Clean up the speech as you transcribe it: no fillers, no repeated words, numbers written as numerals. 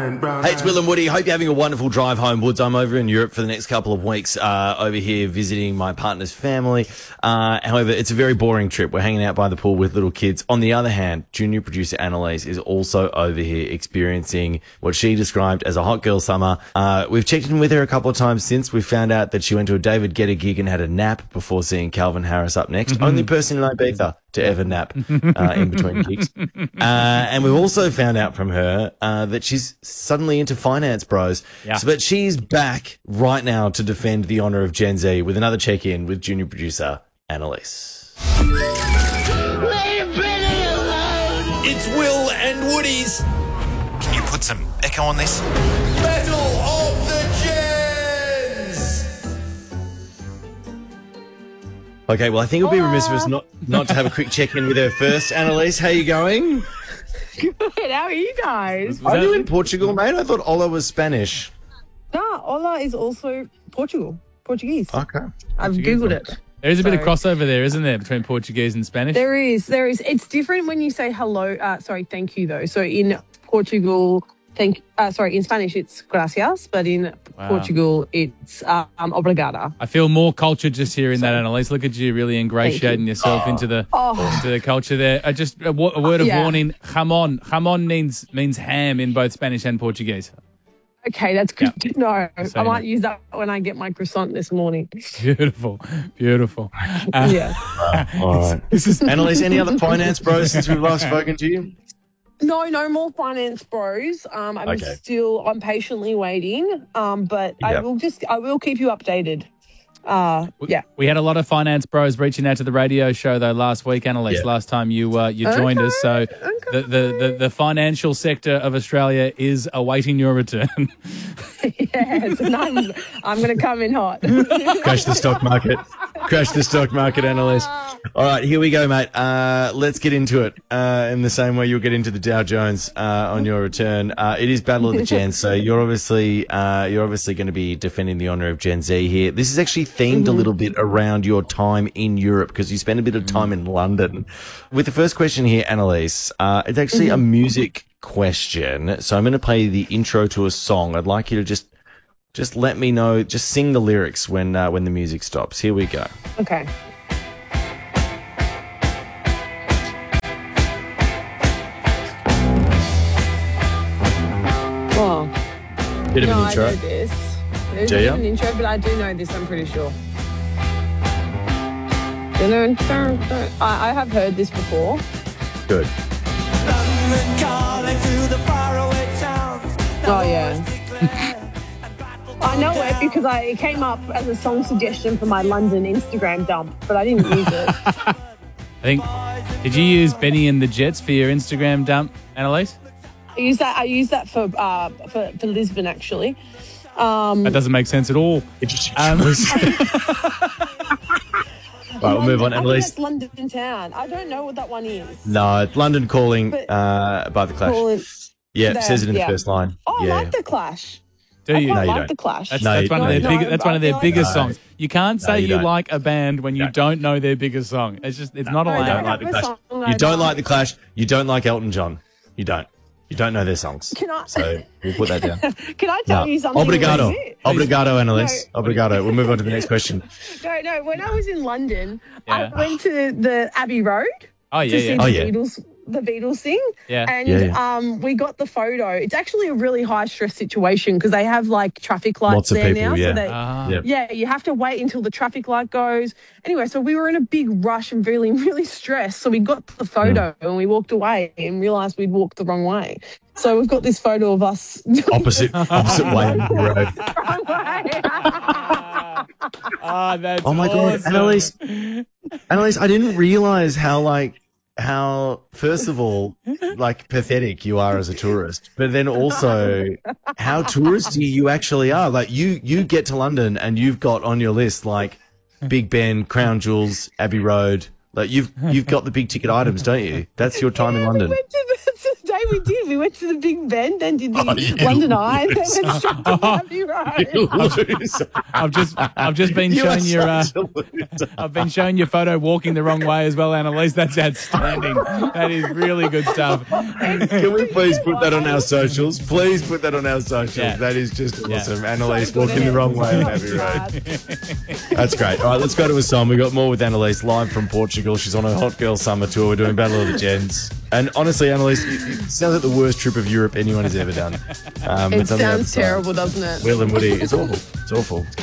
Hey, it's Will and Woody. Hope you're having a wonderful drive home, Woods. I'm over in Europe for the next couple of weeks, over here visiting my partner's family. However, it's a very boring trip. We're hanging out by the pool with little kids. On the other hand, junior producer Annalise is also over here experiencing what she described as a hot girl summer. We've checked in with her a couple of times since. We found out that she went to a David Guetta gig and had a nap before seeing Calvin Harris up next. Only person in Ibiza to ever nap in between gigs. And we've also found out from her that she's suddenly into finance, bros. Yeah. But she's back right now to defend the honour of Gen Z with another check-in with junior producer Annalise. Leave Benny alone! It's Will and Woody's Can you put some echo on this? Battle of the Gens. Okay, well, I think it would be remiss of us not to have a quick check-in with her first. Annalise, how you going? Good. How are you guys? Are you in Portugal, mate? I thought Ola was Spanish. Nah, Ola is also Portuguese. Okay. I've Googled it. There is a bit of crossover there, isn't there, between Portuguese and Spanish? There is. It's different when you say hello. Thank you, though. So in Portugal, in Spanish, it's gracias, but in Portugal, it's obrigada. I feel more culture just hearing that, Annalise. Look at you really ingratiating yourself into the culture there. Just a word of warning, jamón. Jamón means ham in both Spanish and Portuguese. Okay, that's good to know. I might that. use that when I get my croissant this morning. Beautiful. Yeah. All right. This is Annalise, any other finance bros since we've last spoken to you? No more finance bros. I'm patiently waiting. But I will keep you updated. We had a lot of finance bros reaching out to the radio show though last week, Annalise. Last time you joined us, so the financial sector of Australia is awaiting your return. Yes, and I'm going to come in hot. Crash the stock market. Crash the stock market, Annalise. All right, here we go, mate. Let's get into it in the same way you'll get into the Dow Jones on your return. It is Battle of the Gens, so you're obviously going to be defending the honour of Gen Z here. This is actually themed a little bit around your time in Europe because you spent a bit of time in London. With the first question here, Annalise, it's actually a music question, so I'm going to play the intro to a song. I'd like you to just let me know, just sing the lyrics when the music stops. Here we go. Okay. Oh. Bit of an intro. I know this. There's Do you? an intro, but I do know this, I'm pretty sure. I have heard this before. Good. Oh, yeah. I know it because it came up as a song suggestion for my London Instagram dump, but I didn't use it. I think, did you use Benny and the Jets for your Instagram dump, Annalise? I use that for Lisbon, actually. That doesn't make sense at all. Interesting choice. Right, we'll move on, I think Annalise. that's London Town. I don't know what that one is. No, it's London Calling by The Clash. Yeah, it says it in the first line. Oh, yeah. I like The Clash. Do you? No, I you like don't. The Clash. That's one of their biggest songs. You can't say you you don't. like a band when you don't know their biggest song. It's not You allowed. don't like The Clash. You don't like The Clash. You don't like Elton John. You don't. You don't know their songs. So we'll put that down. Can I tell you something? Obrigado. Legit? Obrigado, Annalise. Obrigado. We'll move on to the next question. No. When I was in London, Yeah. I went to the Abbey Road Oh, to see yeah. the Beatles sing. Yeah. And we got the photo. It's actually a really high stress situation because they have like traffic lights Lots of there people, now. yeah. So Yep. you have to wait until the traffic light goes. Anyway, so we were in a big rush and really, really stressed. So we got the photo and we walked away and realised we'd walked the wrong way. So we've got this photo of us Opposite way of the road. wrong way. That's Oh my God, Annalise, I didn't realise how first of all, like pathetic you are as a tourist, but then also how touristy you actually are. Like you get to London and you've got on your list like Big Ben, Crown Jewels, Abbey Road. Like you've got the big ticket items, don't you? That's your time in London. We went to the day we did. We went to the Big Ben, then did the you London Eye, and then went straight to Abbey Road. You loser. I've just been You are showing your such a loser. I've been showing your photo walking the wrong way as well, Annalise. That's outstanding. That is really good stuff. Can we please put that on our socials? Please put that on our socials. Yeah. That is just awesome. Yeah. Annalise So good, walking the Em. wrong way on So Abbey Road. bad. That's great. All right, let's go to a song. We got more with Annalise live from Portugal. She's on a Hot Girl Summer tour. We're doing Battle of the Gens. And honestly, Annalise, it sounds like the worst trip of Europe anyone has ever done. It It's on the sounds other side. terrible, doesn't it? Will and Woody. It's awful. It's awful.